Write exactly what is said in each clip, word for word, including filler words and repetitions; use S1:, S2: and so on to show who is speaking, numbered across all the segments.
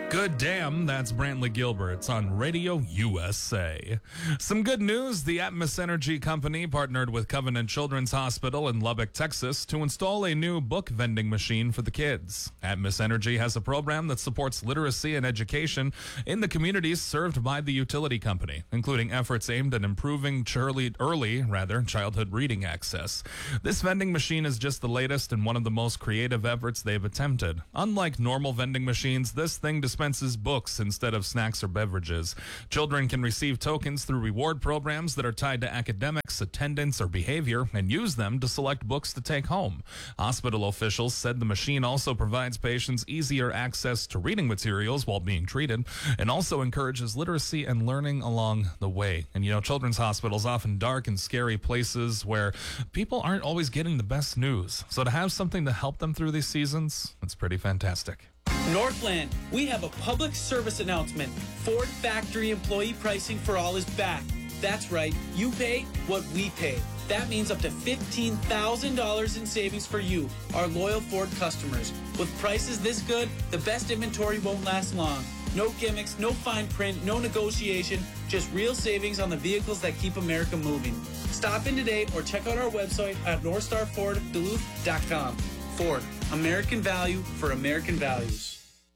S1: Good damn, that's Brantley Gilbert on Radio U S A. Some good news, the Atmos Energy Company partnered with Covenant Children's Hospital in Lubbock, Texas to install a new book vending machine for the kids. Atmos Energy has a program that supports literacy and education in the communities served by the utility company, including efforts aimed at improving early, early rather, childhood reading access. This vending machine is just the latest and one of the most creative efforts they've attempted. Unlike normal vending machines, this thing displays dispenses books instead of snacks or beverages. Children can receive tokens through reward programs that are tied to academics, attendance, or behavior and use them to select books to take home. Hospital officials said the machine also provides patients easier access to reading materials while being treated and also encourages literacy and learning along the way. And you know, children's hospitals often dark and scary places where people aren't always getting the best news. So to have something to help them through these seasons, it's pretty fantastic.
S2: Northland, we have a public service announcement. Ford factory employee pricing for all is back. That's right, you pay what we pay. That means up to fifteen thousand dollars in savings for you, our loyal Ford customers. With prices this good, the best inventory won't last long. No gimmicks, no fine print, no negotiation, just real savings on the vehicles that keep America moving. Stop in today or check out our website at north star ford duluth dot com. Ford, American value for American values.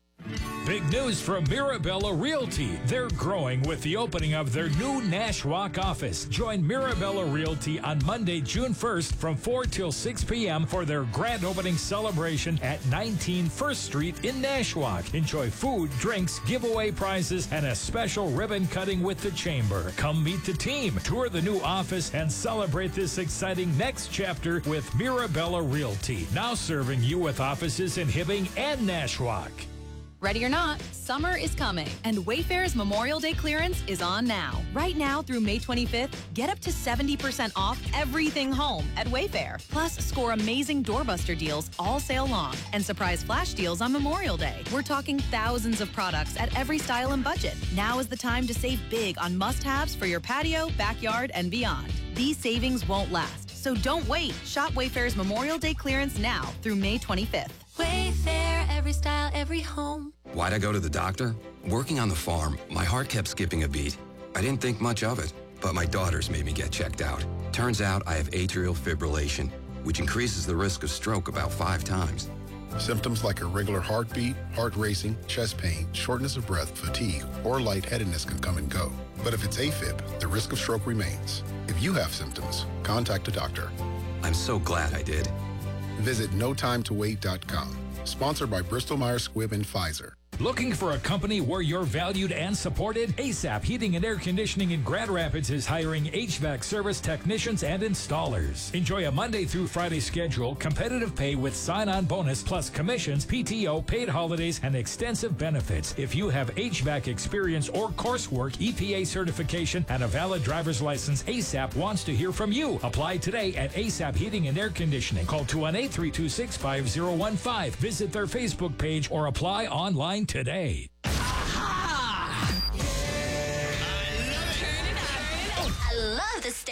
S3: Big news from Mirabella Realty. They're growing with the opening of their new Nashwauk office. Join Mirabella Realty on Monday, June first from four till six p.m. for their grand opening celebration at nineteen First Street in Nashwauk. Enjoy food, drinks, giveaway prizes, and a special ribbon cutting with the Chamber. Come meet the team, tour the new office, and celebrate this exciting next chapter with Mirabella Realty. Now serving you with offices in Hibbing and Nashwauk.
S4: Ready or not, summer is coming, and Wayfair's Memorial Day clearance is on now. Right now through May twenty-fifth, get up to seventy percent off everything home at Wayfair. Plus, score amazing doorbuster deals all sale long and surprise flash deals on Memorial Day. We're talking thousands of products at every style and budget. Now is the time to save big on must-haves for your patio, backyard, and beyond. These savings won't last, so don't wait. Shop Wayfair's Memorial Day clearance now through May twenty-fifth.
S5: Wayfair, every style, every home.
S6: Why'd I go to the doctor? Working on the farm, my heart kept skipping a beat. I didn't think much of it, but my daughters made me get checked out. Turns out I have atrial fibrillation, which increases the risk of stroke about five times.
S7: Symptoms like irregular heartbeat, heart racing, chest pain, shortness of breath, fatigue, or lightheadedness can come and go. But if it's AFib, the risk of stroke remains. If you have symptoms, contact a doctor.
S6: I'm so glad I did.
S7: Visit no time to wait dot com. Sponsored by Bristol Myers Squibb and Pfizer.
S3: Looking for a company where you're valued and supported? ASAP Heating and Air Conditioning in Grand Rapids is hiring H V A C service technicians and installers. Enjoy a Monday through Friday schedule, competitive pay with sign-on bonus plus commissions, P T O, paid holidays, and extensive benefits. If you have H V A C experience or coursework, E P A certification, and a valid driver's license, ASAP wants to hear from you. Apply today at ASAP Heating and Air Conditioning. Call two one eight, three two six, five zero one five. Visit their Facebook page or apply online today.
S5: I love the state.